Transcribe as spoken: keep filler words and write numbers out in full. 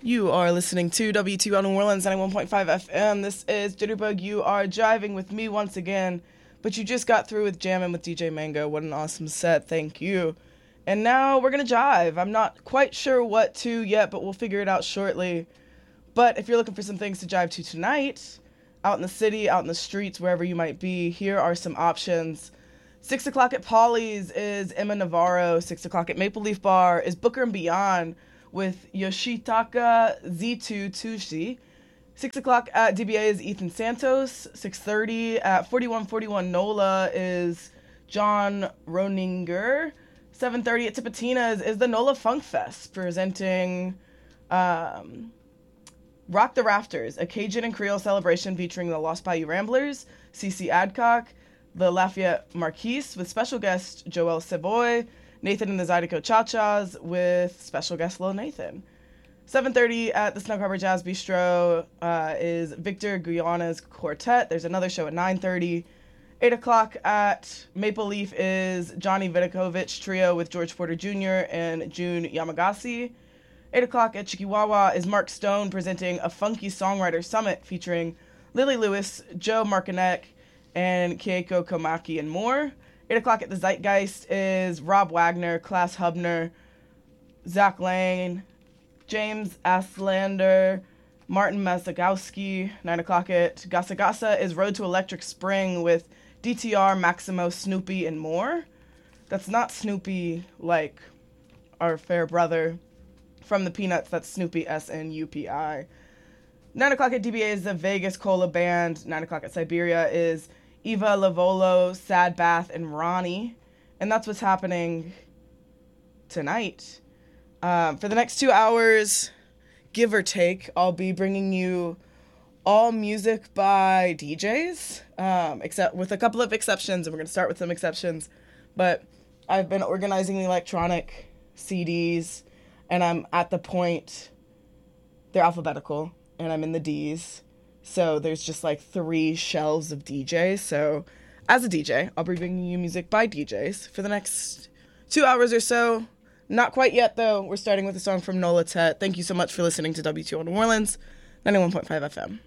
You are listening to W T O New Orleans ninety-one point five F M. This is Jitterbug. You are driving with me once again, but you just got through with jamming with D J Mango. What an awesome set. Thank you. And now we're going to jive. I'm not quite sure what to yet, but we'll figure it out shortly. But if you're looking for some things to jive to tonight, out in the city, out in the streets, wherever you might be, here are some options. six o'clock at Polly's is Emma Navarro. six o'clock at Maple Leaf Bar is Booker and Beyond with Yoshitaka Z two Tushi. six o'clock at D B A is Ethan Santos. six thirty at forty-one forty-one NOLA is John Roninger. seven thirty at Tipitina's is the NOLA Funk Fest, presenting um, Rock the Rafters, a Cajun and Creole celebration featuring the Lost Bayou Ramblers, Cece Adcock, the Lafayette Marquise, with special guest Joel Savoy, Nathan and the Zydeco Cha-Chas with special guest Lil Nathan. seven thirty at the Snug Harbor Jazz Bistro uh, is Victor Guyana's Quartet. There's another show at nine thirty. eight o'clock at Maple Leaf is Johnny Vidakovich Trio with George Porter Junior and June Yamagasi. eight o'clock at Chikiwawa is Mark Stone presenting a Funky Songwriter Summit featuring Lily Lewis, Joe Markinek, and Keiko Komaki and more. eight o'clock at the Zeitgeist is Rob Wagner, Klaas Hubner, Zach Lane, James Aslander, Martin Mazagowski. nine o'clock at Gasa Gasa is Road to Electric Spring with D T R, Maximo, Snoopy, and more. That's not Snoopy like our fair brother from the Peanuts. That's Snoopy, S N U P I. nine o'clock at D B A is the Vegas Cola Band. nine o'clock at Siberia is Eva Lavolo, Sad Bath, and Ronnie. And that's what's happening tonight. Um, for the next two hours, give or take, I'll be bringing you all music by D Js, um, except with a couple of exceptions, and we're going to start with some exceptions. But I've been organizing the electronic C Ds, and I'm at the point, they're alphabetical, and I'm in the Ds. So there's just like three shelves of D Js. So as a D J, I'll be bringing you music by D Js for the next two hours or so. Not quite yet, though. We're starting with a song from Nola Tet. Thank you so much for listening to W T O New Orleans, ninety-one point five F M.